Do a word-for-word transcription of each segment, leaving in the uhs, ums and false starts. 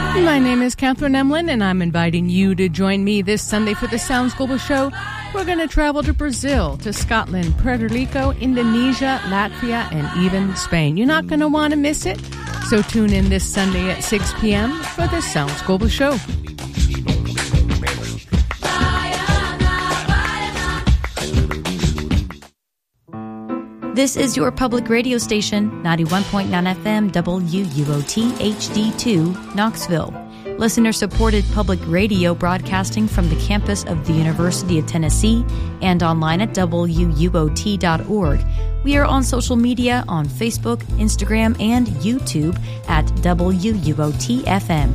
My name is Catherine Emlin, and I'm inviting you to join me this Sunday for the Sounds Global Show. We're going to travel to Brazil, to Scotland, Puerto Rico, Indonesia, Latvia, and even Spain. You're not going to want to miss it, so tune in this Sunday at six p.m. for the Sounds Global Show. This is your public radio station, ninety-one point nine F M W U O T H D two, Knoxville. Listener-supported public radio broadcasting from the campus of the University of Tennessee and online at W U O T dot org. We are on social media on Facebook, Instagram, and YouTube at W U O T F M.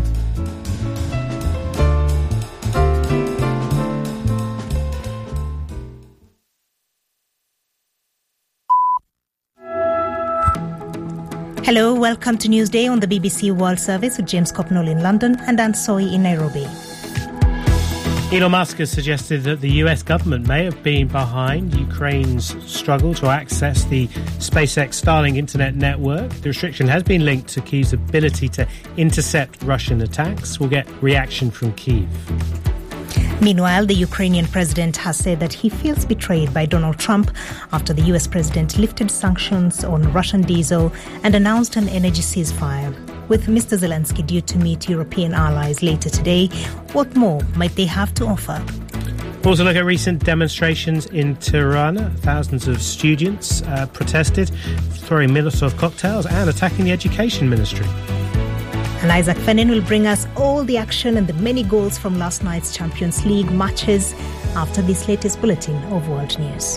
Hello, welcome to Newsday on the B B C World Service with James Copnall in London and Dan Soy in Nairobi. Elon Musk has suggested that the U S government may have been behind Ukraine's struggle to access the SpaceX Starlink internet network. The restriction has been linked to Kyiv's ability to intercept Russian attacks. We'll get reaction from Kyiv. Meanwhile, the Ukrainian president has said that he feels betrayed by Donald Trump after the U S president lifted sanctions on Russian diesel and announced an energy ceasefire. With Mister Zelensky due to meet European allies later today, what more might they have to offer? We'll also look at recent demonstrations in Tirana. Thousands of students uh, protested, throwing Molotov cocktails and attacking the education ministry. And Isaac Fennin will bring us all the action and the many goals from last night's Champions League matches after this latest bulletin of world news.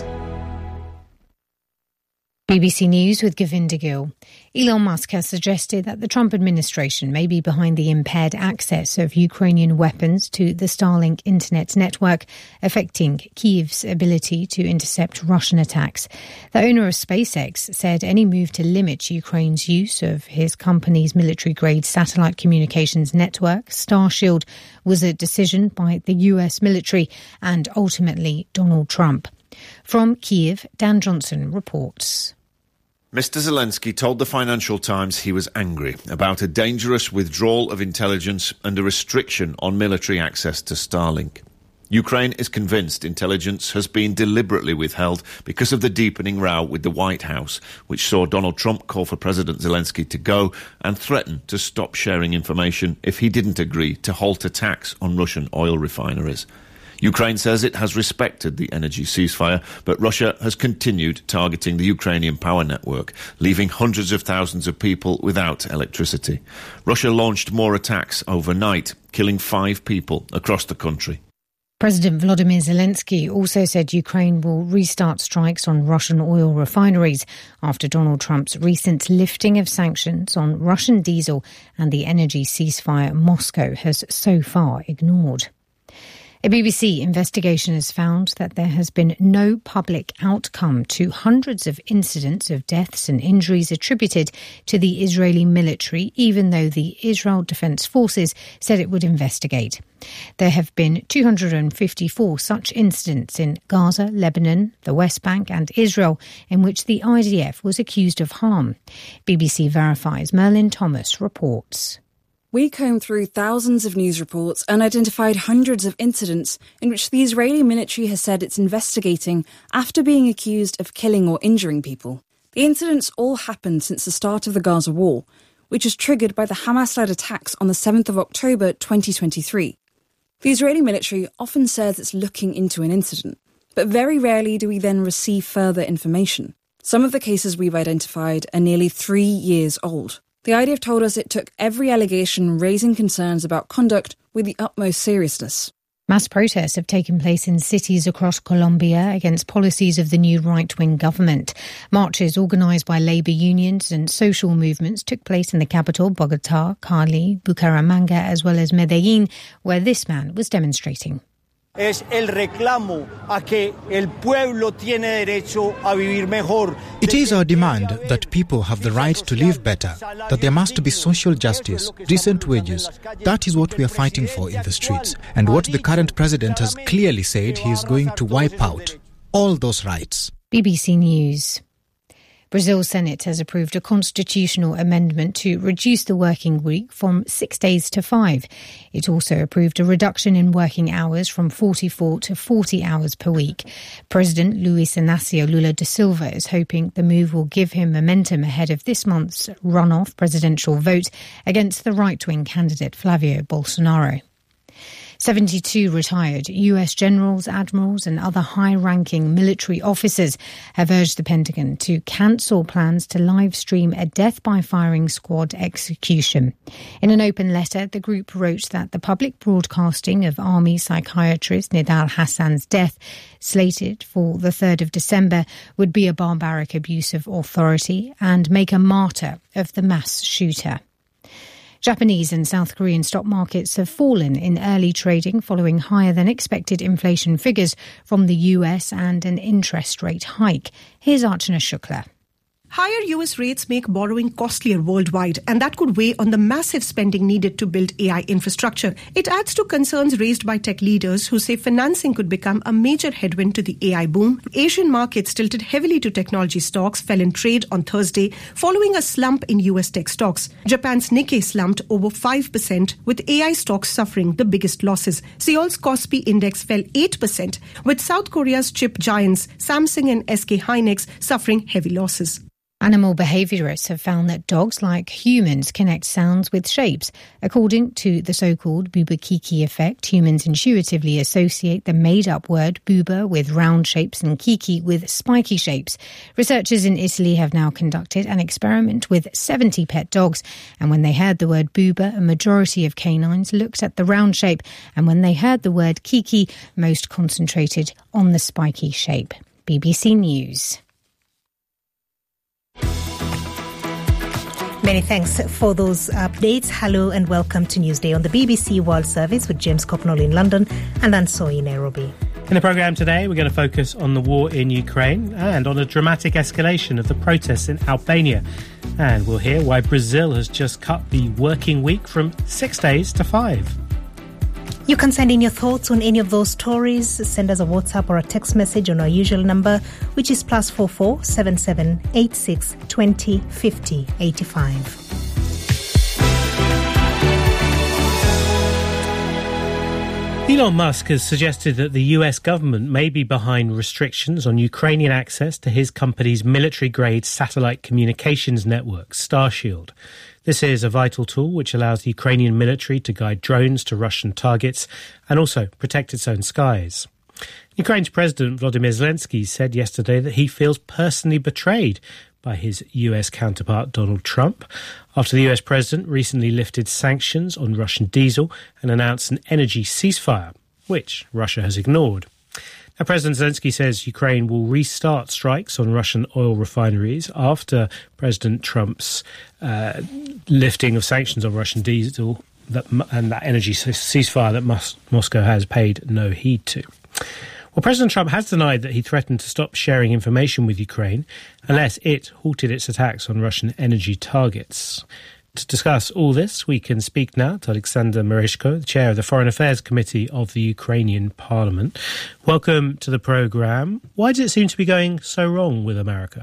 B B C News with Govinda Gill. Elon Musk has suggested that the Trump administration may be behind the impaired access of Ukrainian weapons to the Starlink internet network, affecting Kyiv's ability to intercept Russian attacks. The owner of SpaceX said any move to limit Ukraine's use of his company's military-grade satellite communications network, Starshield, was a decision by the U S military and ultimately Donald Trump. From Kyiv, Dan Johnson reports. Mister Zelensky told the Financial Times he was angry about a dangerous withdrawal of intelligence and a restriction on military access to Starlink. Ukraine is convinced intelligence has been deliberately withheld because of the deepening row with the White House, which saw Donald Trump call for President Zelensky to go and threaten to stop sharing information if he didn't agree to halt attacks on Russian oil refineries. Ukraine says it has respected the energy ceasefire, but Russia has continued targeting the Ukrainian power network, leaving hundreds of thousands of people without electricity. Russia launched more attacks overnight, killing five people across the country. President Volodymyr Zelensky also said Ukraine will restart strikes on Russian oil refineries after Donald Trump's recent lifting of sanctions on Russian diesel and the energy ceasefire Moscow has so far ignored. A B B C investigation has found that there has been no public outcome to hundreds of incidents of deaths and injuries attributed to the Israeli military, even though the Israel Defense Forces said it would investigate. There have been two hundred fifty-four such incidents in Gaza, Lebanon, the West Bank and Israel, in which the I D F was accused of harm. B B C Verify's Merlin Thomas reports. We combed through thousands of news reports and identified hundreds of incidents in which the Israeli military has said it's investigating after being accused of killing or injuring people. The incidents all happened since the start of the Gaza war, which was triggered by the Hamas-led attacks on the seventh of October twenty twenty-three. The Israeli military often says it's looking into an incident, but very rarely do we then receive further information. Some of the cases we've identified are nearly three years old. The I D F told us it took every allegation raising concerns about conduct with the utmost seriousness. Mass protests have taken place in cities across Colombia against policies of the new right-wing government. Marches organised by labour unions and social movements took place in the capital, Bogotá, Cali, Bucaramanga, as well as Medellín, where this man was demonstrating. Es el reclamo a que el pueblo tiene derecho a vivir mejor. It is our demand that people have the right to live better, that there must be social justice, decent wages. That is what we are fighting for in the streets, and what the current president has clearly said he is going to wipe out. All those rights. B B C News. Brazil's Senate has approved a constitutional amendment to reduce the working week from six days to five. It also approved a reduction in working hours from forty-four to forty hours per week. President Luiz Inácio Lula da Silva is hoping the move will give him momentum ahead of this month's runoff presidential vote against the right-wing candidate Flavio Bolsonaro. seventy-two retired U S generals, admirals and other high-ranking military officers have urged the Pentagon to cancel plans to live-stream a death-by-firing squad execution. In an open letter, the group wrote that the public broadcasting of Army psychiatrist Nidal Hassan's death, slated for the third of December, would be a barbaric abuse of authority and make a martyr of the mass shooter. Japanese and South Korean stock markets have fallen in early trading following higher than expected inflation figures from the U S and an interest rate hike. Here's Archana Shukla. Higher U S rates make borrowing costlier worldwide, and that could weigh on the massive spending needed to build A I infrastructure. It adds to concerns raised by tech leaders who say financing could become a major headwind to the A I boom. Asian markets tilted heavily to technology stocks fell in trade on Thursday following a slump in U S tech stocks. Japan's Nikkei slumped over five percent, with A I stocks suffering the biggest losses. Seoul's Kospi index fell eight percent, with South Korea's chip giants Samsung and S K Hynix suffering heavy losses. Animal behaviourists have found that dogs, like humans, connect sounds with shapes. According to the so-called Bouba-Kiki effect, humans intuitively associate the made-up word booba with round shapes and kiki with spiky shapes. Researchers in Italy have now conducted an experiment with seventy pet dogs, and when they heard the word booba, a majority of canines looked at the round shape, and when they heard the word kiki, most concentrated on the spiky shape. B B C News. Many thanks for those updates. Hello and welcome to Newsday on the B B C World Service with James Copnall in London and Ansoi in Nairobi. In the programme today, we're going to focus on the war in Ukraine and on a dramatic escalation of the protests in Albania. And we'll hear why Brazil has just cut the working week from six days to five. You can send in your thoughts on any of those stories. Send us a WhatsApp or a text message on our usual number, which is plus four four seven seven eight six twenty fifty eighty five. Elon Musk has suggested that the U S government may be behind restrictions on Ukrainian access to his company's military-grade satellite communications network, Starshield. This is a vital tool which allows the Ukrainian military to guide drones to Russian targets and also protect its own skies. Ukraine's President Volodymyr Zelensky said yesterday that he feels personally betrayed by his U S counterpart Donald Trump after the U S president recently lifted sanctions on Russian diesel and announced an energy ceasefire, which Russia has ignored. Now, President Zelensky says Ukraine will restart strikes on Russian oil refineries after President Trump's uh, lifting of sanctions on Russian diesel that, and that energy ceasefire that Mos- Moscow has paid no heed to. Well, President Trump has denied that he threatened to stop sharing information with Ukraine unless it halted its attacks on Russian energy targets. To discuss all this, we can speak now to Alexander Mereshko, the chair of the Foreign Affairs Committee of the Ukrainian Parliament. Welcome to the programme. Why does it seem to be going so wrong with America?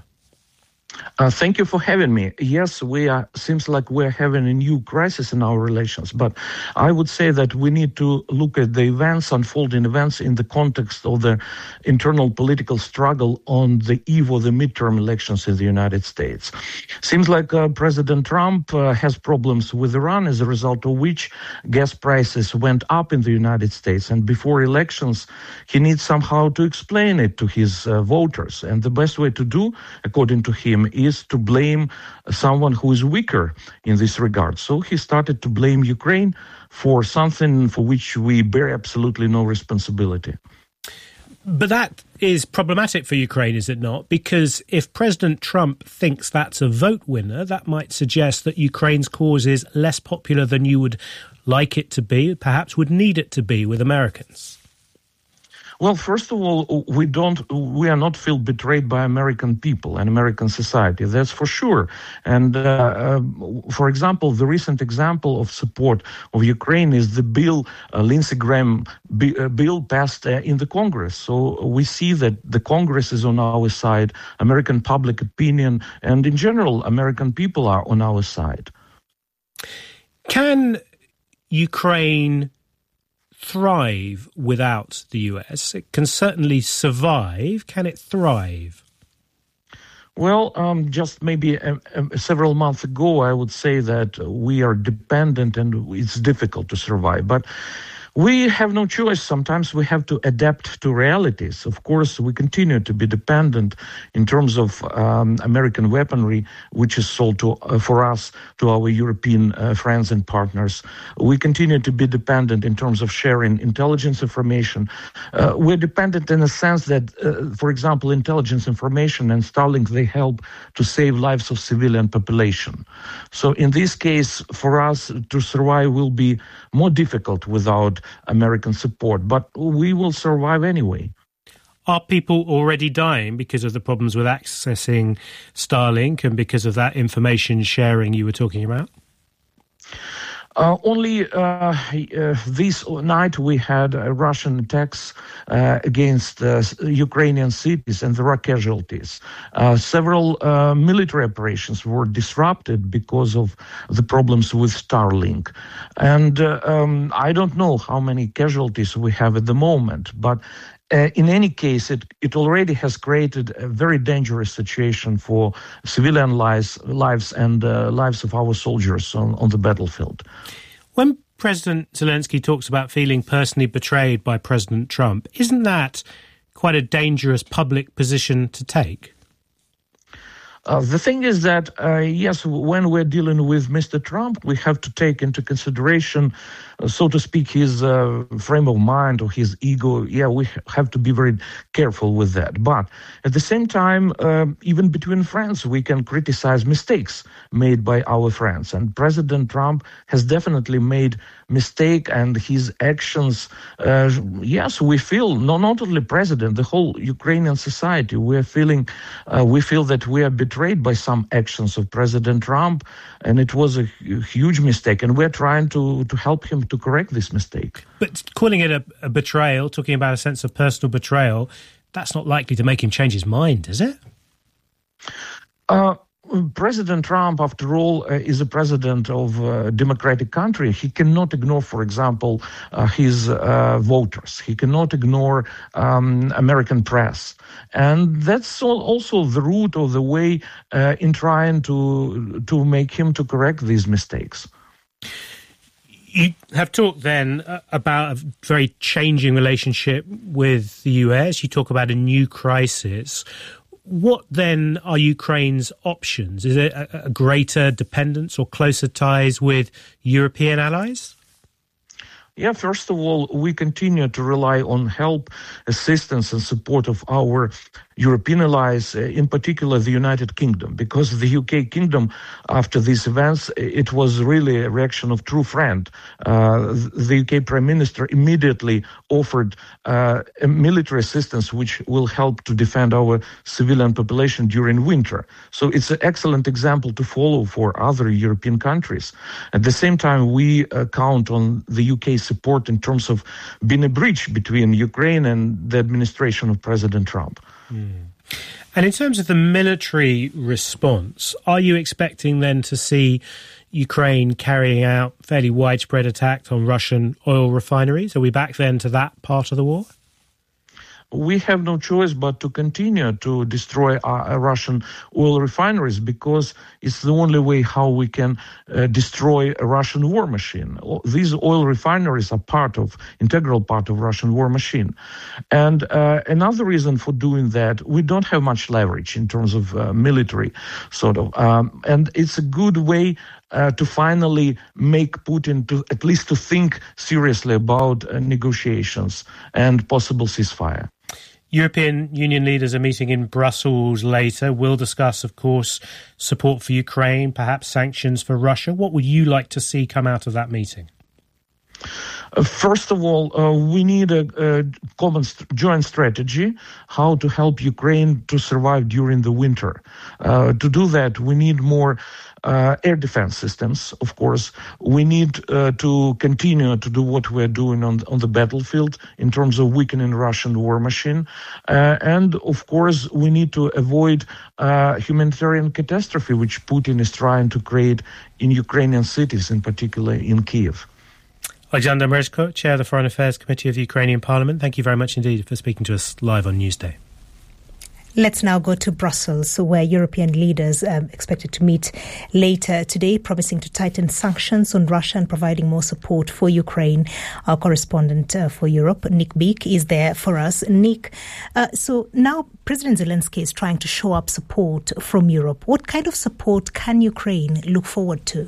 Uh, thank you for having me. Yes, we are. Seems like we're having a new crisis in our relations, but I would say that we need to look at the events, unfolding events, in the context of the internal political struggle on the eve of the midterm elections in the United States. Seems like uh, President Trump uh, has problems with Iran, as a result of which gas prices went up in the United States. And before elections, he needs somehow to explain it to his uh, voters. And the best way to do, according to him, is to blame someone who is weaker in this regard. So he started to blame Ukraine for something for which we bear absolutely no responsibility. But that is problematic for Ukraine, is it not? Because if President Trump thinks that's a vote winner, that might suggest that Ukraine's cause is less popular than you would like it to be, perhaps would need it to be with Americans. Well, first of all, we don't, we are not feel betrayed by American people and American society. That's for sure. And, uh, uh, for example, the recent example of support of Ukraine is the bill, uh, Lindsey Graham b- uh, bill passed uh, in the Congress. So we see that the Congress is on our side, American public opinion, and in general, American people are on our side. Can Ukraine thrive without the U S? It can certainly survive. Can it thrive? Well, um, just maybe uh, uh, several months ago, I would say that we are dependent and it's difficult to survive. But we have no choice. Sometimes we have to adapt to realities. Of course, we continue to be dependent in terms of um, American weaponry, which is sold to uh, for us to our European uh, friends and partners. We continue to be dependent in terms of sharing intelligence information. Uh, we're dependent in the sense that, uh, for example, intelligence information and Starlink, they help to save lives of civilian population. So in this case, for us to survive will be more difficult without American support, but we will survive anyway. Are people already dying because of the problems with accessing Starlink and because of that information sharing you were talking about? Uh, only uh, uh, this night we had uh, Russian attacks uh, against uh, Ukrainian cities, and there are casualties. Uh, several uh, military operations were disrupted because of the problems with Starlink. And uh, um, I don't know how many casualties we have at the moment, but Uh, in any case, it, it already has created a very dangerous situation for civilian lives, lives and uh, lives of our soldiers on, on the battlefield. When President Zelensky talks about feeling personally betrayed by President Trump, isn't that quite a dangerous public position to take? Uh, the thing is that, uh, yes, when we're dealing with Mister Trump, we have to take into consideration, uh, so to speak, his uh, frame of mind or his ego. Yeah, we have to be very careful with that. But at the same time, uh, even between friends, we can criticize mistakes made by our friends. And President Trump has definitely made mistake, and his actions, uh, yes, we feel, no, not only president, the whole Ukrainian society, we are feeling, uh, we feel that we are betrayed by some actions of President Trump, and it was a huge mistake, and we're trying to, to help him to correct this mistake. But calling it a, a betrayal, talking about a sense of personal betrayal, that's not likely to make him change his mind, is it? Uh, President Trump, after all, uh, is a president of a democratic country. He cannot ignore, for example, uh, his uh, voters. He cannot ignore um, American press. And that's all, also the route or the way uh, in trying to to make him to correct these mistakes. You have talked then about a very changing relationship with the U S. You talk about a new crisis. What then are Ukraine's options? Is it a, a greater dependence or closer ties with European allies? Yeah, first of all, we continue to rely on help, assistance and support of our European allies, in particular the United Kingdom, because the U K Kingdom, after these events, it was really a reaction of true friend. Uh, the U K Prime Minister immediately offered uh, a military assistance which will help to defend our civilian population during winter. So it's an excellent example to follow for other European countries. At the same time, we uh, count on the U K support in terms of being a bridge between Ukraine and the administration of President Trump. Mm. And in terms of the military response, are you expecting then to see Ukraine carrying out fairly widespread attacks on Russian oil refineries? Are we back then to that part of the war? We have no choice but to continue to destroy our Russian oil refineries, because it's the only way how we can uh, destroy a Russian war machine. These oil refineries are part of, integral part of Russian war machine. And uh, another reason for doing that, we don't have much leverage in terms of uh, military sort of, um, and it's a good way Uh, to finally make Putin to at least to think seriously about uh, negotiations and possible ceasefire. European Union leaders are meeting in Brussels later. We'll discuss, of course, support for Ukraine, perhaps sanctions for Russia. What would you like to see come out of that meeting? Uh, first of all, uh, we need a, a common st- joint strategy how to help Ukraine to survive during the winter. Uh, to do that, we need more uh, air defense systems, of course. We need uh, to continue to do what we're doing on, on the battlefield in terms of weakening Russian war machine. Uh, and, of course, we need to avoid uh, humanitarian catastrophe, which Putin is trying to create in Ukrainian cities, in particular in Kiev. Alexander Merezhko, Chair of the Foreign Affairs Committee of the Ukrainian Parliament, thank you very much indeed for speaking to us live on Newsday. Let's now go to Brussels, where European leaders are um, expected to meet later today, promising to tighten sanctions on Russia and providing more support for Ukraine. Our correspondent uh, for Europe, Nick Beek, is there for us. Nick, uh, so now President Zelensky is trying to show up support from Europe. What kind of support can Ukraine look forward to?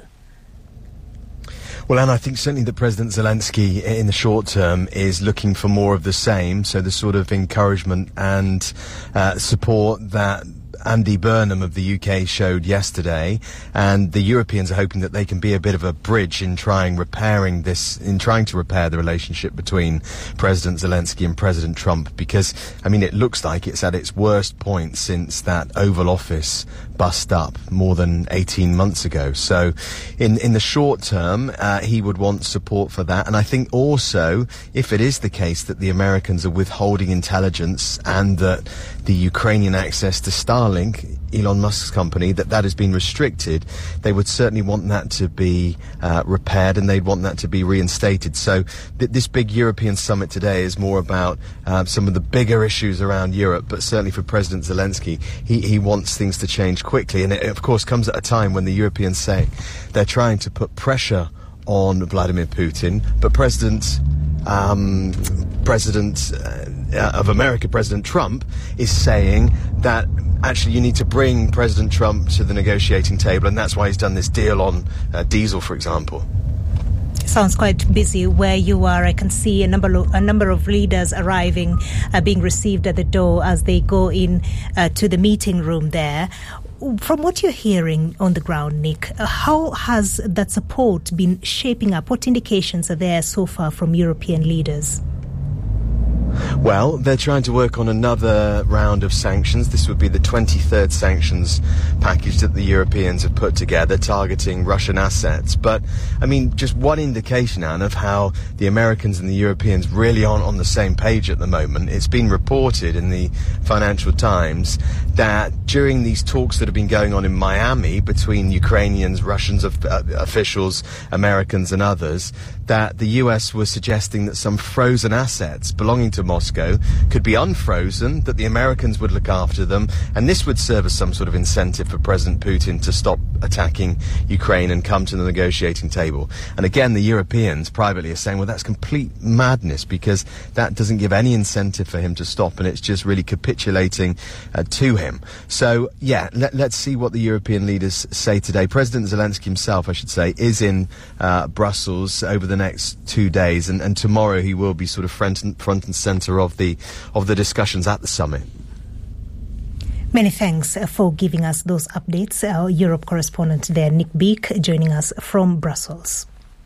Well, Anne, I think certainly that President Zelensky in the short term is looking for more of the same. So the sort of encouragement and uh, support that Andy Burnham of the U K showed yesterday, and the Europeans are hoping that they can be a bit of a bridge in trying repairing this, in trying to repair the relationship between President Zelensky and President Trump, because, I mean, it looks like it's at its worst point since that Oval Office bust up more than eighteen months ago. So in, in the short term, uh, he would want support for that. And I think also, if it is the case that the Americans are withholding intelligence and that the Ukrainian access to Starlink, Elon Musk's company, that that has been restricted, they would certainly want that to be uh, repaired, and they'd want that to be reinstated. So th- this big European summit today is more about uh, some of the bigger issues around Europe, but certainly for President Zelensky, he, he wants things to change quickly. And it, of course, comes at a time when the Europeans say they're trying to put pressure on Vladimir Putin, but President um, President uh, of America, President Trump, is saying that actually you need to bring President Trump to the negotiating table, and that's why he's done this deal on uh, diesel, for example. Sounds quite busy where you are. I can see a number of, a number of leaders arriving, uh, being received at the door as they go in uh, to the meeting room there. From what you're hearing on the ground, Nick, uh, how has that support been shaping up? What indications are there so far from European leaders? Well, they're trying to work on another round of sanctions. This would be the twenty-third sanctions package that the Europeans have put together, targeting Russian assets. But, I mean, just one indication, Anne, of how the Americans and the Europeans really aren't on the same page at the moment. It's been reported in the Financial Times that during these talks that have been going on in Miami between Ukrainians, Russians, uh, officials, Americans and others, that the U S was suggesting that some frozen assets belonging to Moscow could be unfrozen, that the Americans would look after them, and this would serve as some sort of incentive for President Putin to stop attacking Ukraine and come to the negotiating table. And again, the Europeans privately are saying, well, that's complete madness, because that doesn't give any incentive for him to stop, and it's just really capitulating uh, to him. So, yeah, let, let's see what the European leaders say today. President Zelensky himself, I should say, is in uh, Brussels over the next two days, and, and tomorrow he will be sort of front and, front and centre of the of the discussions at the summit. Many thanks for giving us those updates. Our Europe correspondent there, Nick Beek, joining us from Brussels.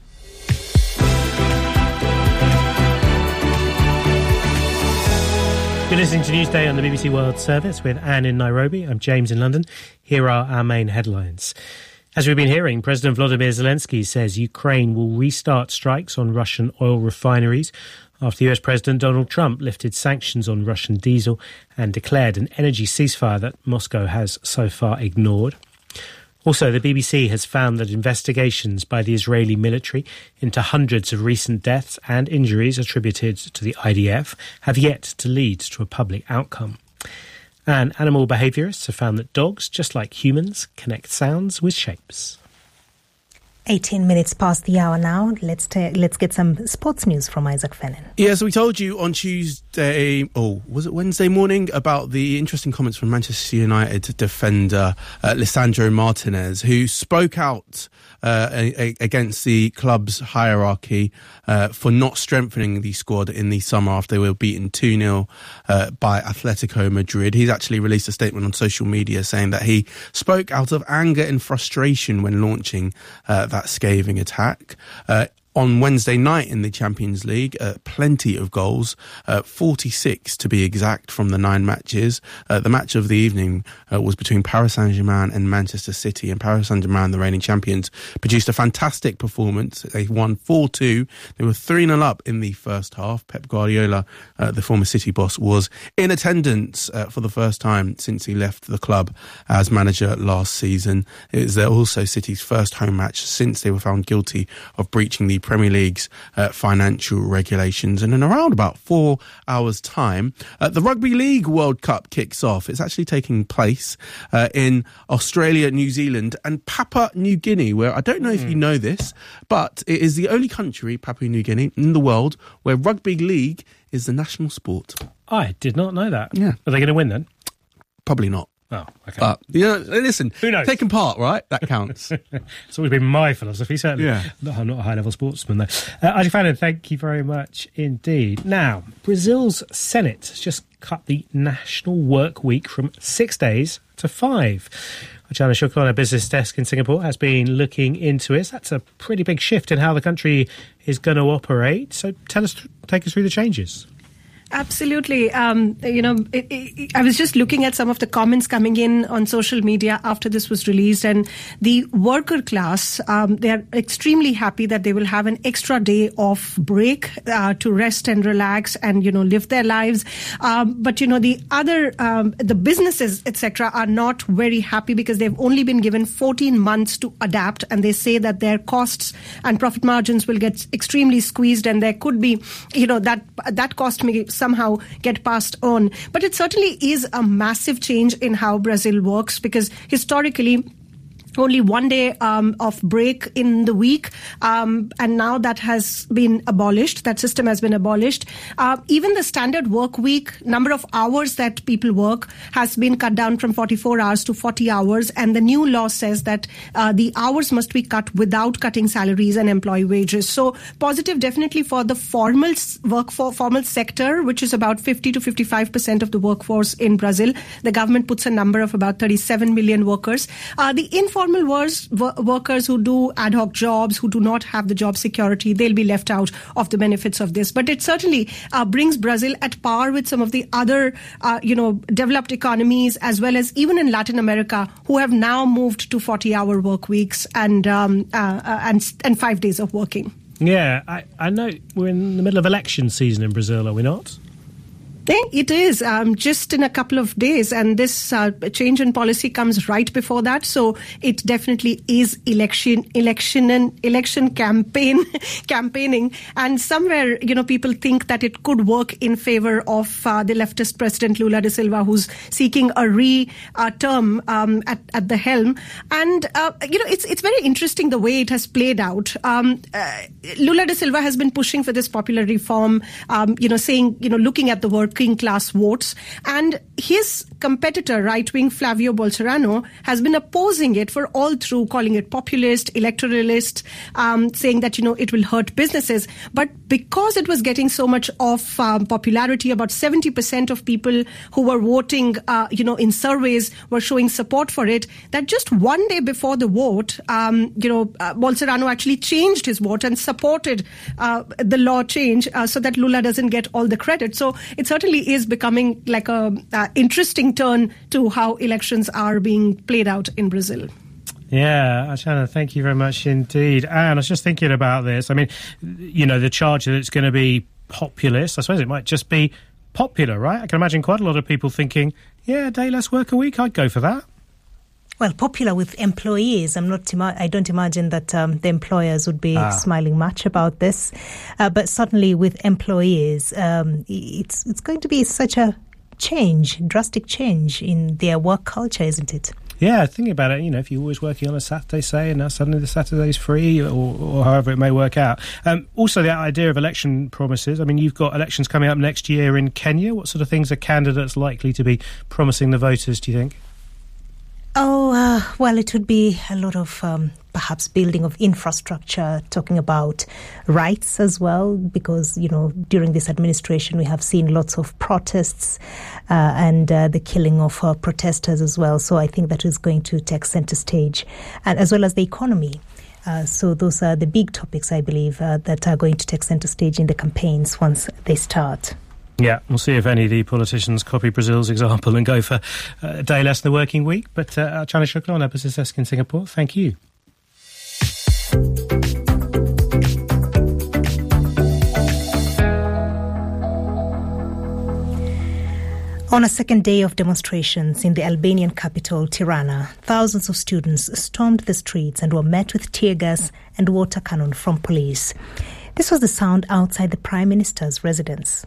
You're listening to Newsday on the B B C World Service with Anne in Nairobi. I'm James in London. Here are our main headlines. As we've been hearing, President Volodymyr Zelensky says Ukraine will restart strikes on Russian oil refineries after U S President Donald Trump lifted sanctions on Russian diesel and declared an energy ceasefire that Moscow has so far ignored. Also, the B B C has found that investigations by the Israeli military into hundreds of recent deaths and injuries attributed to the I D F have yet to lead to a public outcome. And animal behaviourists have found that dogs, just like humans, connect sounds with shapes. eighteen minutes past the hour now. Let's ta- let's get some sports news from Isaac Fennin. Yeah, so we told you on Tuesday, oh, was it Wednesday morning, about the interesting comments from Manchester United defender uh, Lisandro Martinez, who spoke out uh, a- a- against the club's hierarchy uh, for not strengthening the squad in the summer after they were beaten two nil uh, by Atletico Madrid. He's actually released a statement on social media saying that he spoke out of anger and frustration when launching uh, that scathing attack. Uh, on Wednesday night in the Champions League, uh, plenty of goals, uh, forty-six to be exact from the nine matches. Uh, the match of the evening uh, was between Paris Saint-Germain and Manchester City, and Paris Saint-Germain, the reigning champions, produced a fantastic performance. They won four two. They were three nil up in the first half. Pep Guardiola, uh, the former City boss, was in attendance uh, for the first time since he left the club as manager last season. It was also City's first home match since they were found guilty of breaching the Premier League's uh, financial regulations. And in around about four hours' time, uh, the Rugby League World Cup kicks off. It's actually taking place uh, in Australia, New Zealand and Papua New Guinea, where I don't know if you know this, but it is the only country, Papua New Guinea, in the world where rugby league is the national sport. I did not know that. Yeah. Are they going to win then? Probably not. Oh, okay. But, you know, listen, who knows? Taking part, right? That counts. It's always been my philosophy, certainly. Yeah. No, I'm not a high-level sportsman, though. Uh, Adi Fannin, thank you very much indeed. Now, Brazil's Senate has just cut the national work week from six days to five. Chana Shukla on our business desk in Singapore has been looking into it. That's a pretty big shift in how the country is going to operate. So tell us, take us through the changes. Absolutely. Um, you know, it, it, I was just looking at some of the comments coming in on social media after this was released, and the worker class, um, they're extremely happy that they will have an extra day of break uh, to rest and relax and, you know, live their lives. Um, but, you know, the other, um, the businesses, et cetera, are not very happy because they've only been given fourteen months to adapt, and they say that their costs and profit margins will get extremely squeezed, and there could be, you know, that that cost may somehow get passed on. But it certainly is a massive change in how Brazil works, because historically only one day um, of break in the week, um, and now that has been abolished. That system has been abolished. Uh, even the standard work week, number of hours that people work, has been cut down from forty-four hours to forty hours, and the new law says that uh, the hours must be cut without cutting salaries and employee wages. So positive definitely for the formal work for formal sector, which is about fifty to fifty-five percent of the workforce in Brazil. The government puts a number of about thirty-seven million workers. Uh, the informal Formal wors, workers who do ad hoc jobs, who do not have the job security, they'll be left out of the benefits of this. But it certainly uh, brings Brazil at par with some of the other, uh, you know, developed economies, as well as even in Latin America, who have now moved to forty-hour work weeks and um, uh, uh, and and five days of working. Yeah, I, I know we're in the middle of election season in Brazil, are we not? It is um, just in a couple of days, and this uh, change in policy comes right before that. So it definitely is election, election, and election campaign, campaigning. And somewhere, you know, people think that it could work in favor of uh, the leftist president Lula da Silva, who's seeking a re-term uh, um, at, at the helm. And uh, you know, it's it's very interesting the way it has played out. Um, uh, Lula da Silva has been pushing for this popular reform, um, you know, saying, you know, looking at the working class votes, and his competitor, right-wing Flavio Bolsonaro, has been opposing it for all through, calling it populist, electoralist, um, saying that, you know, it will hurt businesses. But because it was getting so much of um, popularity, about seventy percent of people who were voting, uh, you know, in surveys were showing support for it, that just one day before the vote, um, you know, uh, Bolsonaro actually changed his vote and supported uh, the law change uh, so that Lula doesn't get all the credit. So it certainly is becoming like a uh, interesting turn to how elections are being played out in Brazil. Yeah, Ashana, thank you very much indeed. And I was just thinking about this. I mean, you know, the charge that it's going to be populist, I suppose it might just be popular, right? I can imagine quite a lot of people thinking, yeah, a day less work a week, I'd go for that. Well, popular with employees. I'm not. Ima- I don't imagine that um, the employers would be ah. smiling much about this, uh, but certainly with employees, um, it's it's going to be such a change, drastic change in their work culture, isn't it? Yeah, thinking about it, you know, if you're always working on a Saturday, say, and now suddenly the Saturday's free, or, or however it may work out. Um, also, the idea of election promises. I mean, you've got elections coming up next year in Kenya. What sort of things are candidates likely to be promising the voters, do you think? Oh, uh, well, it would be a lot of um, perhaps building of infrastructure, talking about rights as well, because, you know, during this administration, we have seen lots of protests uh, and uh, the killing of uh, protesters as well. So I think that is going to take center stage, and as well as the economy. Uh, so those are the big topics, I believe, uh, that are going to take centre stage in the campaigns once they start. Yeah, we'll see if any of the politicians copy Brazil's example and go for a day less than the working week. But uh, Archana Shukla on Episys Desk in Singapore, thank you. On a second day of demonstrations in the Albanian capital, Tirana, thousands of students stormed the streets and were met with tear gas and water cannon from police. This was the sound outside the Prime Minister's residence.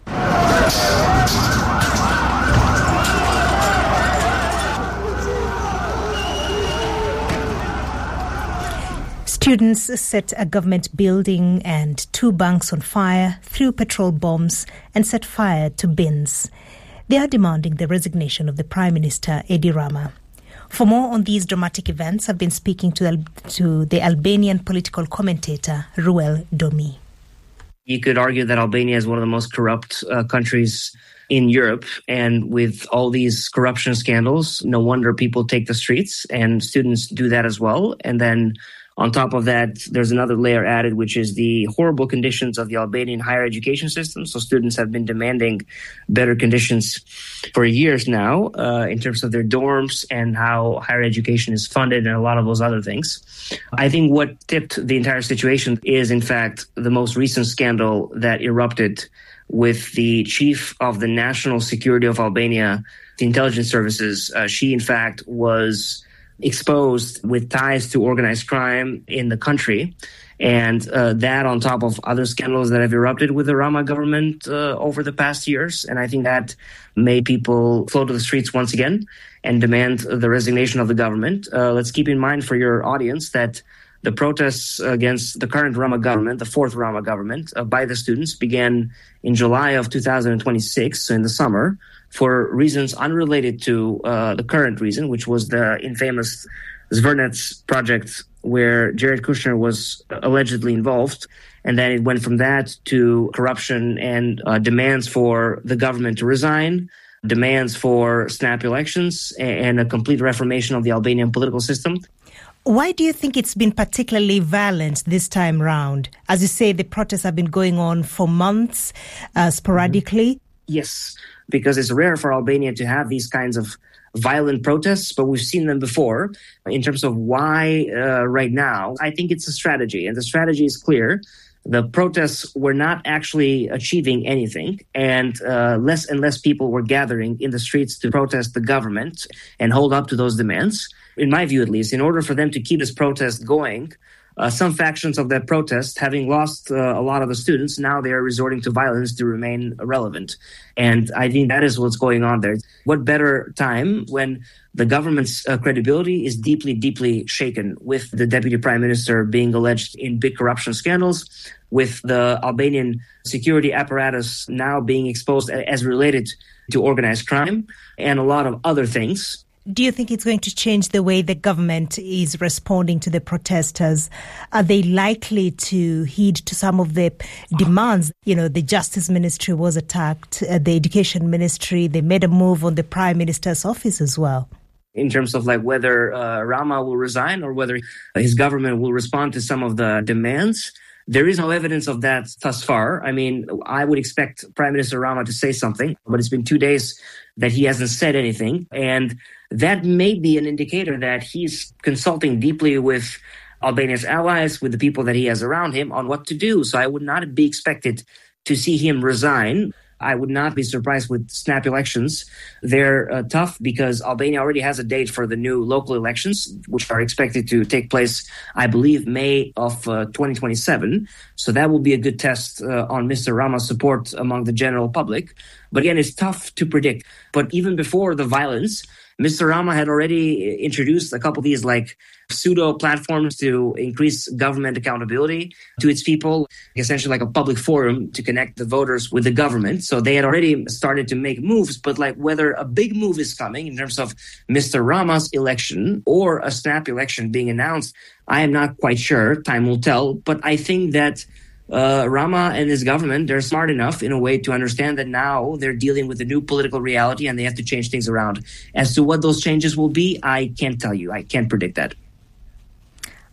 Students set a government building and two banks on fire, threw petrol bombs and set fire to bins. They are demanding the resignation of the Prime Minister, Edi Rama. For more on these dramatic events, I've been speaking to the, to the Albanian political commentator, Ruel Domi. You could argue that Albania is one of the most corrupt uh, countries in Europe. And with all these corruption scandals, no wonder people take the streets, and students do that as well. And then on top of that, there's another layer added, which is the horrible conditions of the Albanian higher education system. So students have been demanding better conditions for years now uh, in terms of their dorms and how higher education is funded and a lot of those other things. I think what tipped the entire situation is, in fact, the most recent scandal that erupted with the chief of the National Security of Albania, the intelligence services. Uh, she, in fact, was exposed with ties to organized crime in the country. And uh, that on top of other scandals that have erupted with the Rama government uh, over the past years. And I think that made people flow to the streets once again and demand the resignation of the government. Uh, let's keep in mind for your audience that the protests against the current Rama government, the fourth Rama government, uh, by the students began in July of two thousand twenty-six, so in the summer, for reasons unrelated to uh, the current reason, which was the infamous Zvernets project where Jared Kushner was allegedly involved. And then it went from that to corruption and uh, demands for the government to resign, demands for snap elections, and a complete reformation of the Albanian political system. Why do you think it's been particularly violent this time round? As you say, the protests have been going on for months, uh, sporadically. Mm-hmm. Yes, because it's rare for Albania to have these kinds of violent protests, but we've seen them before. In terms of why uh, right now, I think it's a strategy, and the strategy is clear. The protests were not actually achieving anything, and uh, less and less people were gathering in the streets to protest the government and hold up to those demands. In my view, at least, in order for them to keep this protest going, uh, some factions of that protest, having lost uh, a lot of the students, now they are resorting to violence to remain relevant. And I think that is what's going on there. What better time when the government's uh, credibility is deeply, deeply shaken, with the deputy prime minister being alleged in big corruption scandals, with the Albanian security apparatus now being exposed as related to organized crime, and a lot of other things. Do you think it's going to change the way the government is responding to the protesters? Are they likely to heed to some of the demands? You know, the Justice Ministry was attacked, uh, the Education Ministry, they made a move on the Prime Minister's office as well. In terms of like whether uh, Rama will resign or whether his government will respond to some of the demands, there is no evidence of that thus far. I mean, I would expect Prime Minister Rama to say something, but it's been two days that he hasn't said anything. And that may be an indicator that he's consulting deeply with Albania's allies, with the people that he has around him on what to do. So I would not be expected to see him resign. I would not be surprised with snap elections. They're uh, tough because Albania already has a date for the new local elections, which are expected to take place, I believe, May of uh, twenty twenty-seven. So that will be a good test uh, on Mister Rama's support among the general public. But again, it's tough to predict. But even before the violence, Mister Rama had already introduced a couple of these like pseudo platforms to increase government accountability to its people, essentially like a public forum to connect the voters with the government. So they had already started to make moves, but like whether a big move is coming in terms of Mister Rama's election or a snap election being announced, I am not quite sure. Time will tell. But I think that Uh, Rama and his government, they're smart enough in a way to understand that now they're dealing with a new political reality and they have to change things around. As to what those changes will be, I can't tell you. I can't predict that.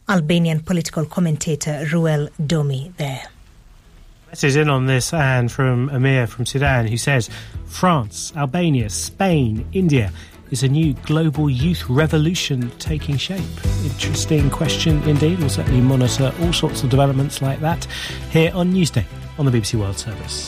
Albanian political commentator Ruel Domi there. Message in on this, and from Amir from Sudan, who says France, Albania, Spain, India, is a new global youth revolution taking shape? Interesting question indeed. We'll certainly monitor all sorts of developments like that here on Newsday on the B B C World Service.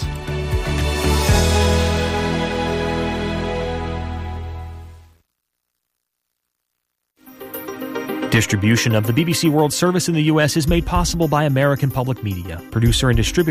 Distribution of the B B C World Service in the U S is made possible by American Public Media, producer and distributor